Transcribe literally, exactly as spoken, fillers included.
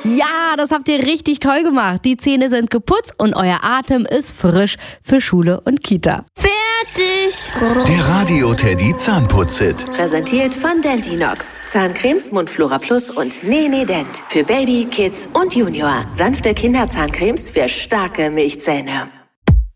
Ja, das habt ihr richtig toll gemacht. Die Zähne sind geputzt und euer Atem ist frisch für Schule und Kita. Fertig! Der Radio Teddy Zahnputz-Hit. Präsentiert von Dentinox. Zahncremes Mundflora Plus und Nene Dent. Für Baby, Kids und Junior. Sanfte Kinderzahncremes für starke Milchzähne.